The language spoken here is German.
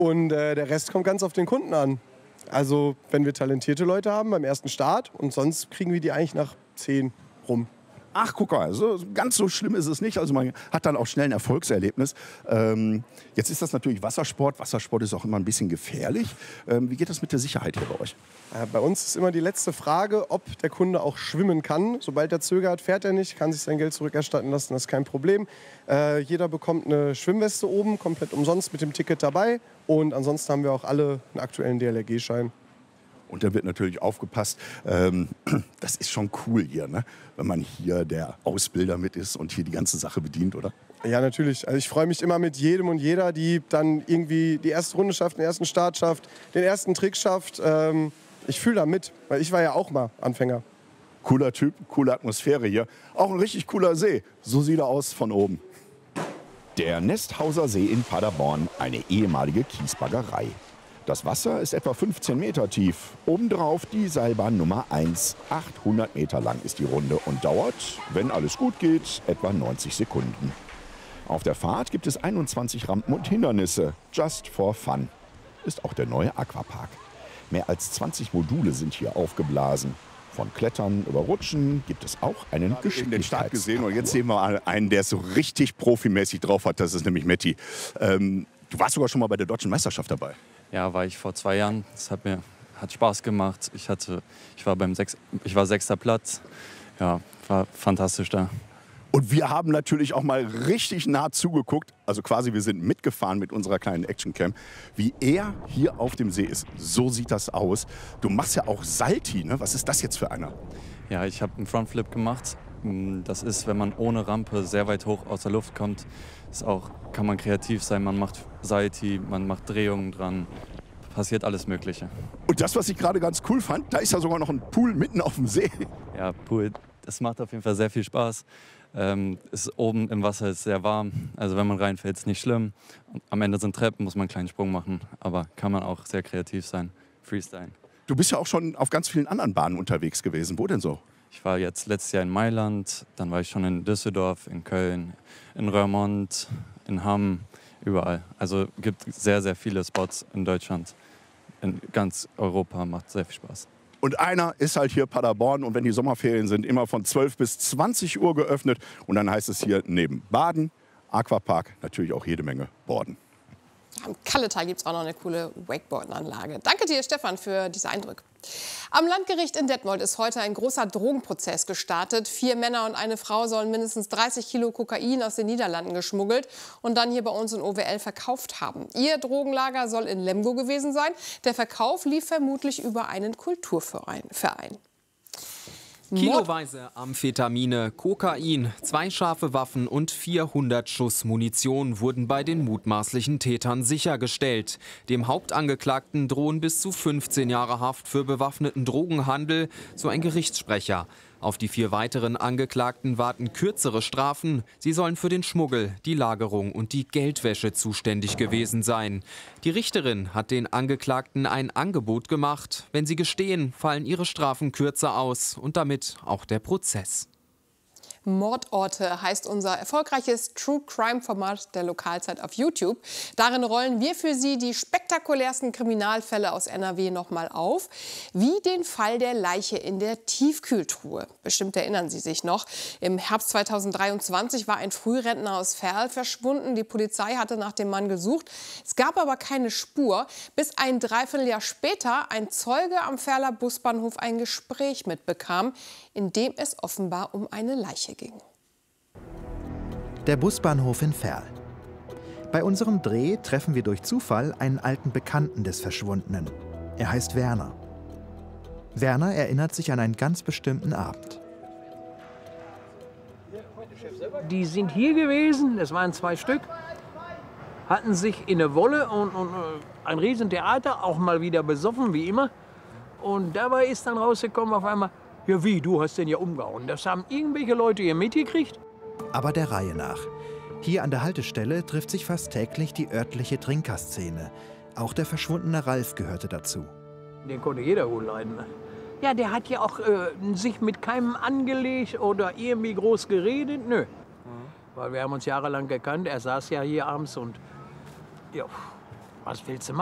Und der Rest kommt ganz auf den Kunden an. Also wenn wir talentierte Leute haben beim ersten Start und sonst kriegen wir die eigentlich nach 10 rum. Ach, guck mal, so ganz so schlimm ist es nicht. Also man hat dann auch schnell ein Erfolgserlebnis. Jetzt ist das natürlich Wassersport. Wassersport ist auch immer ein bisschen gefährlich. Wie geht das mit der Sicherheit hier bei euch? Bei uns ist immer die letzte Frage, ob der Kunde auch schwimmen kann. Sobald er zögert, fährt er nicht, kann sich sein Geld zurückerstatten lassen, das ist kein Problem. Jeder bekommt eine Schwimmweste oben, komplett umsonst mit dem Ticket dabei. Und ansonsten haben wir auch alle einen aktuellen DLRG-Schein. Und da wird natürlich aufgepasst. Das ist schon cool hier, ne? Wenn man hier der Ausbilder mit ist und hier die ganze Sache bedient, oder? Ja, natürlich. Also ich freue mich immer mit jedem und jeder, die dann irgendwie die erste Runde schafft, den ersten Start schafft, den ersten Trick schafft. Ich fühle da mit, weil ich war ja auch mal Anfänger. Cooler Typ, coole Atmosphäre hier. Auch ein richtig cooler See. So sieht er aus von oben. Der Nesthauser See in Paderborn, eine ehemalige Kiesbaggerei. Das Wasser ist etwa 15 Meter tief. Obendrauf die Seilbahn Nummer 1. 800 Meter lang ist die Runde und dauert, wenn alles gut geht, etwa 90 Sekunden. Auf der Fahrt gibt es 21 Rampen und Hindernisse. Just for fun. Ist auch der neue Aquapark. Mehr als 20 Module sind hier aufgeblasen. Von Klettern über Rutschen gibt es auch einen Geschicklichkeitsparcours gesehen. Und jetzt sehen wir einen, der es so richtig profimäßig drauf hat. Das ist nämlich Metti. Du warst sogar schon mal bei der Deutschen Meisterschaft dabei. Ja, war ich vor 2 Jahren. Das hat Spaß gemacht. Ich war 6. Platz. Ja, war fantastisch da. Und wir haben natürlich auch mal richtig nah zugeguckt. Also quasi, wir sind mitgefahren mit unserer kleinen Actioncam, wie er hier auf dem See ist. So sieht das aus. Du machst ja auch Salti, ne? Was ist das jetzt für einer? Ja, ich habe einen Frontflip gemacht. Das ist, wenn man ohne Rampe sehr weit hoch aus der Luft kommt. Kann man kreativ sein, man macht Salti, man macht Drehungen dran, passiert alles Mögliche. Und das, was ich gerade ganz cool fand, da ist ja sogar noch ein Pool mitten auf dem See. Ja, Pool, das macht auf jeden Fall sehr viel Spaß. Ist oben im Wasser ist sehr warm, also wenn man reinfällt, ist nicht schlimm. Und am Ende sind Treppen, muss man einen kleinen Sprung machen, aber kann man auch sehr kreativ sein, Freestyle. Du bist ja auch schon auf ganz vielen anderen Bahnen unterwegs gewesen. Wo denn so? Ich war jetzt letztes Jahr in Mailand, dann war ich schon in Düsseldorf, in Köln, in Roermond, in Hamm, überall. Also es gibt sehr, sehr viele Spots in Deutschland, in ganz Europa, macht sehr viel Spaß. Und einer ist halt hier Paderborn und wenn die Sommerferien sind, immer von 12 bis 20 Uhr geöffnet. Und dann heißt es hier neben Baden, Aquapark, natürlich auch jede Menge Borden. Am Kalletal gibt es auch noch eine coole Wakeboarden-Anlage. Danke dir, Stefan, für diese Eindrücke. Am Landgericht in Detmold ist heute ein großer Drogenprozess gestartet. 4 Männer und eine Frau sollen mindestens 30 Kilo Kokain aus den Niederlanden geschmuggelt und dann hier bei uns in OWL verkauft haben. Ihr Drogenlager soll in Lemgo gewesen sein. Der Verkauf lief vermutlich über einen Kulturverein. Kiloweise Amphetamine, Kokain, 2 scharfe Waffen und 400 Schuss Munition wurden bei den mutmaßlichen Tätern sichergestellt. Dem Hauptangeklagten drohen bis zu 15 Jahre Haft für bewaffneten Drogenhandel, so ein Gerichtssprecher. Auf die 4 weiteren Angeklagten warten kürzere Strafen. Sie sollen für den Schmuggel, die Lagerung und die Geldwäsche zuständig gewesen sein. Die Richterin hat den Angeklagten ein Angebot gemacht. Wenn sie gestehen, fallen ihre Strafen kürzer aus und damit auch der Prozess. Mordorte heißt unser erfolgreiches True-Crime-Format der Lokalzeit auf YouTube. Darin rollen wir für Sie die spektakulärsten Kriminalfälle aus NRW nochmal auf, wie den Fall der Leiche in der Tiefkühltruhe. Bestimmt erinnern Sie sich noch. Im Herbst 2023 war ein Frührentner aus Verl verschwunden. Die Polizei hatte nach dem Mann gesucht. Es gab aber keine Spur, bis ein Dreivierteljahr später ein Zeuge am Verler Busbahnhof ein Gespräch mitbekam, in dem es offenbar um eine Leiche ging. Der Busbahnhof in Verl. Bei unserem Dreh treffen wir durch Zufall einen alten Bekannten des Verschwundenen. Er heißt Werner. Werner erinnert sich an einen ganz bestimmten Abend. Die sind hier gewesen, das waren 2 Stück, hatten sich in der Wolle und ein Riesentheater, auch mal wieder besoffen, wie immer. Und dabei ist dann rausgekommen auf einmal, ja wie, du hast den ja umgehauen. Das haben irgendwelche Leute hier mitgekriegt. Aber der Reihe nach. Hier an der Haltestelle trifft sich fast täglich die örtliche Trinkerszene. Auch der verschwundene Ralf gehörte dazu. Den konnte jeder wohl leiden. Ja, der hat ja auch sich mit keinem angelegt oder irgendwie groß geredet. Nö. Weil wir haben uns jahrelang gekannt. Er saß ja hier abends und ja, Was willst du machen?